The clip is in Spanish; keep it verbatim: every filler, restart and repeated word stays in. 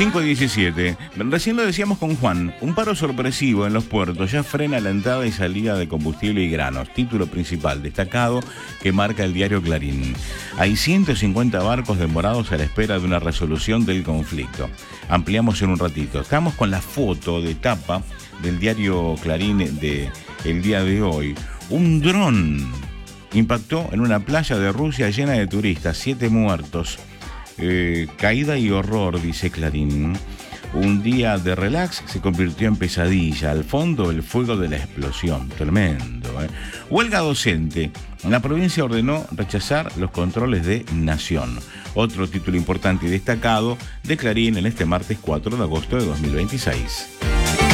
cinco diecisiete. Recién lo decíamos con Juan. Un paro sorpresivo en los puertos ya frena la entrada y salida de combustible y granos. Título principal destacado que marca el diario Clarín. Hay ciento cincuenta barcos demorados a la espera de una resolución del conflicto. Ampliamos en un ratito. Estamos con la foto de tapa del diario Clarín de el día de hoy. Un dron impactó en una playa de Rusia llena de turistas. Siete muertos. Eh, caída y horror, dice Clarín. Un día de relax se convirtió en pesadilla. Al fondo, el fuego de la explosión. Tremendo, ¿eh? Huelga docente. La provincia ordenó rechazar los controles de Nación. Otro título importante y destacado de Clarín en este martes cuatro de agosto de dos mil veintiséis.